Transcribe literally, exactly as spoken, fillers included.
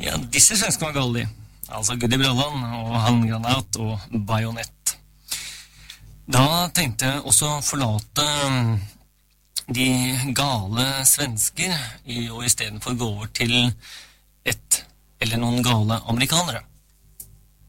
Ja, disse svenskene var gale, de. Altså Guddi Brallan og Handgranat og Bajonett. Da tenkte jeg også forlate de gale svensker, og i stedet for gå over til et eller noen gale amerikanere.